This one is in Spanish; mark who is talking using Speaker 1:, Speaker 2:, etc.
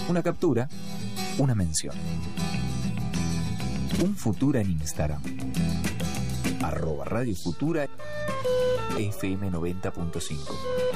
Speaker 1: Una captura, una mención. Un Futura en Instagram. @Radio Futura FM 90.5.